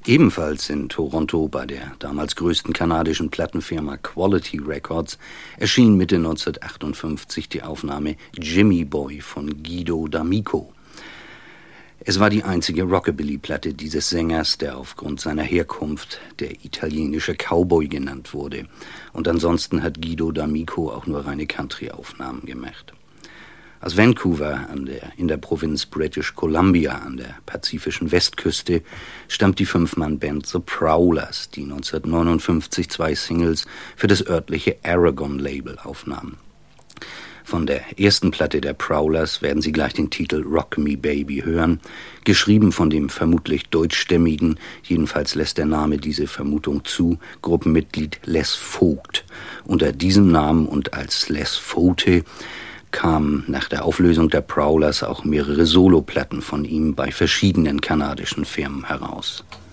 Ebenfalls in Toronto bei der damals größten kanadischen Plattenfirma Quality Records erschien Mitte 1958 die Aufnahme Jimmy Boy von Guido D'Amico. Es war die einzige Rockabilly-Platte dieses Sängers, der aufgrund seiner Herkunft der italienische Cowboy genannt wurde. Und ansonsten hat Guido D'Amico auch nur reine Country-Aufnahmen gemacht. Aus Vancouver in der Provinz British Columbia an der pazifischen Westküste stammt die Fünf-Mann-Band The Prowlers, die 1959 2 Singles für das örtliche Aragon-Label aufnahmen. Von der ersten Platte der Prowlers werden Sie gleich den Titel Rock Me Baby hören, geschrieben von dem vermutlich deutschstämmigen, jedenfalls lässt der Name diese Vermutung zu, Gruppenmitglied Les Vogt. Unter diesem Namen und als Les Vote kamen nach der Auflösung der Prowlers auch mehrere Soloplatten von ihm bei verschiedenen kanadischen Firmen heraus.